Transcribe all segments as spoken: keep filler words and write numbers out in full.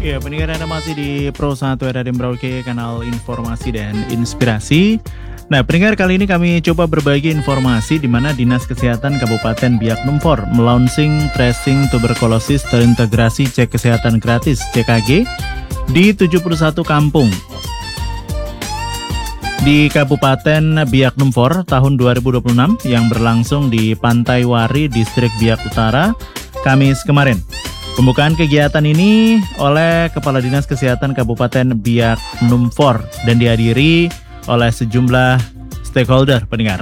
Ya, pendengar Anda masih di Pro satu R R I Merauke, kanal informasi dan inspirasi. Nah, pendengar, kali ini kami coba berbagi informasi di mana Dinas Kesehatan Kabupaten Biak Numfor melaunching tracing tuberkulosis terintegrasi cek kesehatan gratis C K G di tujuh puluh satu kampung di Kabupaten Biak Numfor tahun dua ribu dua puluh enam yang berlangsung di Pantai Wari, Distrik Biak Utara, Kamis kemarin. Pembukaan kegiatan ini oleh Kepala Dinas Kesehatan Kabupaten Biak Numfor dan dihadiri oleh sejumlah stakeholder, pendengar.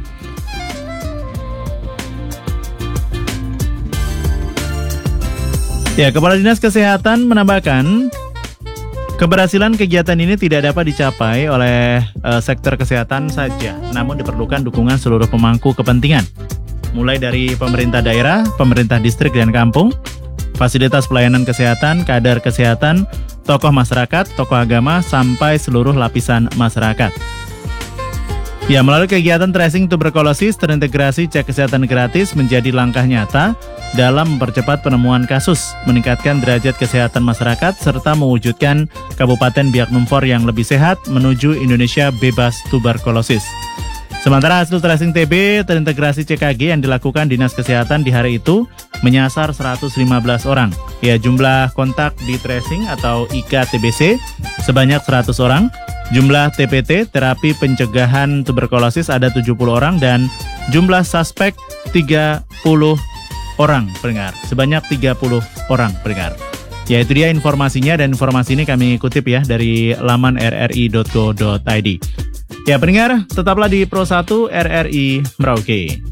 Ya, Kepala Dinas Kesehatan menambahkan keberhasilan kegiatan ini tidak dapat dicapai oleh uh, sektor kesehatan saja, namun diperlukan dukungan seluruh pemangku kepentingan, mulai dari pemerintah daerah, pemerintah distrik dan kampung, fasilitas pelayanan kesehatan, kader kesehatan, tokoh masyarakat, tokoh agama, sampai seluruh lapisan masyarakat. Ya, melalui kegiatan tracing tuberkulosis terintegrasi cek kesehatan gratis menjadi langkah nyata dalam mempercepat penemuan kasus, meningkatkan derajat kesehatan masyarakat, serta mewujudkan Kabupaten Biak Numfor yang lebih sehat menuju Indonesia bebas tuberkulosis. Sementara hasil tracing T B terintegrasi C K G yang dilakukan Dinas Kesehatan di hari itu menyasar seratus lima belas orang. Ya, jumlah kontak di tracing atau I K T B C sebanyak seratus orang. Jumlah T P T, terapi pencegahan tuberkulosis, ada tujuh puluh orang dan jumlah suspek tiga puluh orang, pendengar. Sebanyak tiga puluh orang, pendengar. Ya, itu dia informasinya, dan informasi ini kami kutip ya dari laman r r i dot go dot i d. Ya, pendengar, tetaplah di Pro satu R R I Merauke.